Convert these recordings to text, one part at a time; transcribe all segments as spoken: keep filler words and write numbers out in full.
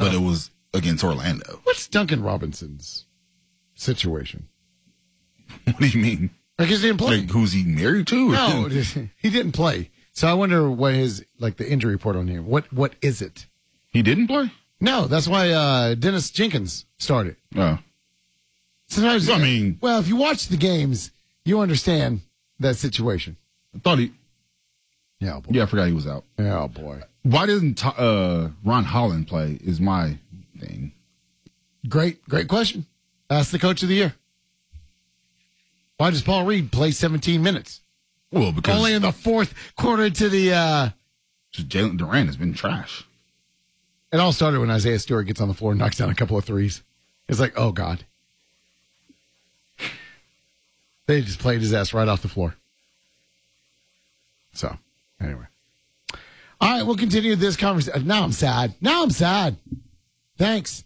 but it was against Orlando. What's Duncan Robinson's situation? What do you mean? Like, he didn't play. Like, who's he married to? No, he didn't play. So I wonder what his, like, the injury report on him. What What is it? He didn't play? No, that's why uh, Dennis Jenkins started. Oh. Sometimes, I mean, well, if you watch the games, you understand that situation. I thought he. Yeah, boy. Yeah, I forgot he was out. Oh, boy. Why doesn't uh, Ron Holland play is my thing. Great, great question. Ask the coach of the year. Why does Paul Reed play seventeen minutes? Well, because only in the fourth quarter to the. Uh, just Jalen Durant has been trash. It all started when Isaiah Stewart gets on the floor and knocks down a couple of threes. It's like, oh, God. They just played his ass right off the floor. So, anyway. All right, we'll continue this conversation. Now I'm sad. Now I'm sad. Thanks.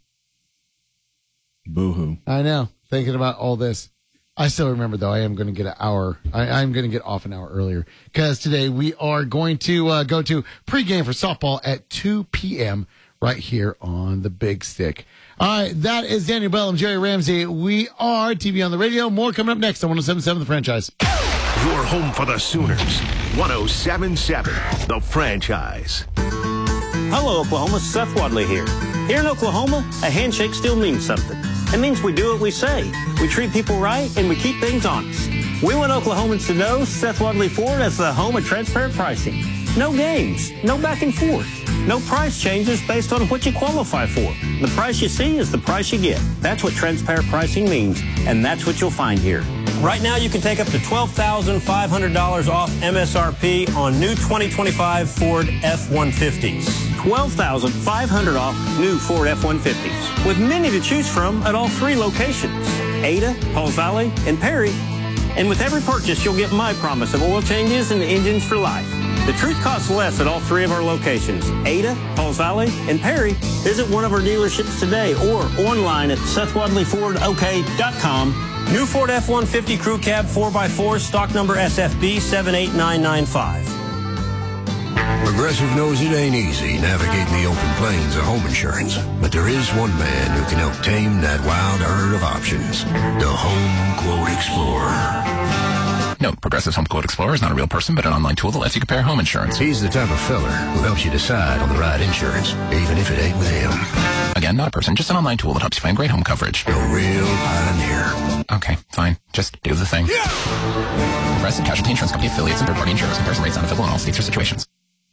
Boo-hoo. I know. Thinking about all this. I still remember, though, I am going to get an hour. I, I'm going to get off an hour earlier because today we are going to uh, go to pregame for softball at two p.m. right here on the Big Stick. All right, that is Daniel Bell and Jerry Ramsey. We are T V on the radio. More coming up next on one oh seven point seven The Franchise. Your home for the Sooners. one oh seven point seven The Franchise. Hello, Oklahoma. Seth Wadley here. Here in Oklahoma, a handshake still means something. It means we do what we say. We treat people right, and we keep things honest. We want Oklahomans to know Seth Wadley Ford as the home of transparent pricing. No games, no back and forth. No price changes based on what you qualify for. The price you see is the price you get. That's what transparent pricing means, and that's what you'll find here. Right now, you can take up to twelve thousand five hundred dollars off M S R P on new twenty twenty-five Ford F one fifties. twelve thousand five hundred dollars off new Ford F one fifties, with many to choose from at all three locations, Ada, Halls Valley, and Perry. And with every purchase, you'll get my promise of oil changes and engines for life. The truth costs less at all three of our locations, Ada, Halls Valley, and Perry. Visit one of our dealerships today or online at Seth Wadley Ford O K dot com. New Ford F one fifty Crew Cab four by four, stock number S F B seven eight nine nine five. Progressive knows it ain't easy navigating the open plains of home insurance, but there is one man who can help tame that wild herd of options. The Home Quote Explorer. Note, Progressive's Home Quote Explorer is not a real person, but an online tool that lets you compare home insurance. He's the type of feller who helps you decide on the right insurance, even if it ain't with him. Again, not a person, just an online tool that helps you find great home coverage. A real pioneer. Okay, fine. Just do the thing. Yeah! Progressive Casualty Insurance Company affiliates and third-party insurers. Comparison rates not available in all states or situations.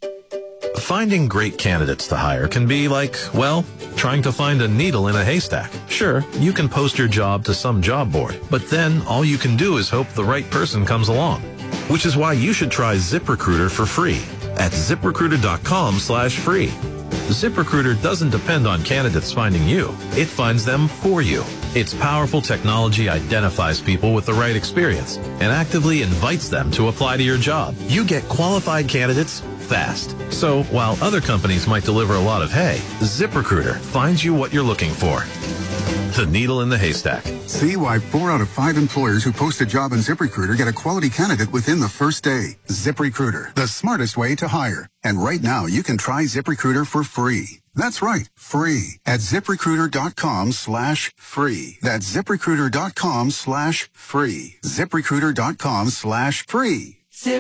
Finding great candidates to hire can be like, well, trying to find a needle in a haystack. Sure, you can post your job to some job board, but then all you can do is hope the right person comes along. Which is why you should try ZipRecruiter for free at ZipRecruiter.com slash free. ZipRecruiter doesn't depend on candidates finding you. It finds them for you. Its powerful technology identifies people with the right experience and actively invites them to apply to your job. You get qualified candidates fast. So while other companies might deliver a lot of hay, ZipRecruiter finds you what you're looking for. The needle in the haystack. See why four out of five employers who post a job on ZipRecruiter get a quality candidate within the first day. ZipRecruiter, the smartest way to hire. And right now, you can try ZipRecruiter for free. That's right, free at ZipRecruiter.com slash free. That's ZipRecruiter.com slash free. ZipRecruiter.com slash free.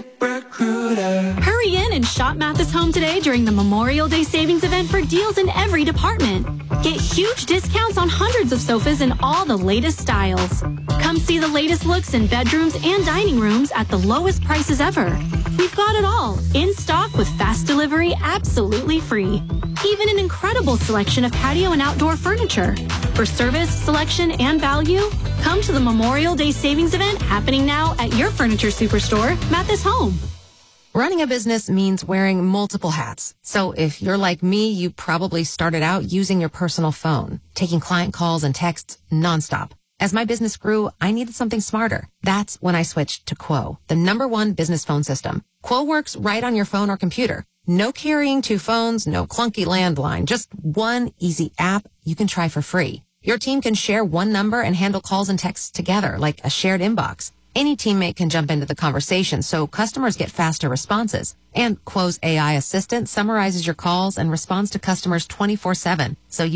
ZipRecruiter. Hurry in and shop Mathis Home today during the Memorial Day savings event for deals in every department. Get huge discounts on hundreds of sofas in all the latest styles. Come see the latest looks in bedrooms and dining rooms at the lowest prices ever. We've got it all in stock with fast delivery absolutely free. Even an incredible selection of patio and outdoor furniture. For service, selection, and value, come to the Memorial Day savings event happening now at your furniture superstore, Mathis Home. Running a business means wearing multiple hats. So if you're like me, you probably started out using your personal phone, taking client calls and texts nonstop. As my business grew, I needed something smarter. That's when I switched to Quo, the number one business phone system. Quo works right on your phone or computer. No carrying two phones, no clunky landline, just one easy app you can try for free. Your team can share one number and handle calls and texts together like a shared inbox. Any teammate can jump into the conversation so customers get faster responses. And Quo's A I assistant summarizes your calls and responds to customers twenty-four seven, so you